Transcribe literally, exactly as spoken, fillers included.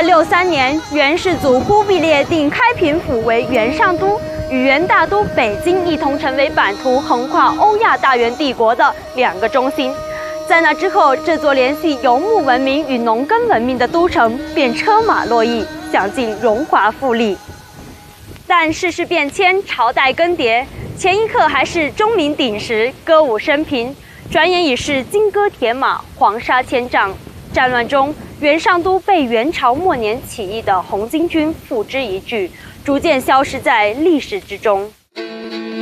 六三年，元世祖忽必烈定开平府为元上都，与元大都北京一同成为版图横跨欧亚大元帝国的两个中心。在那之后，这座联系游牧文明与农耕文明的都城便车马络绎，享尽荣华富丽。但世事变迁，朝代更迭，前一刻还是钟鸣鼎食、歌舞升平，转眼已是金戈铁马、黄沙千丈。战乱中，元上都被元朝末年起义的红巾军付之一炬，逐渐消失在历史之中。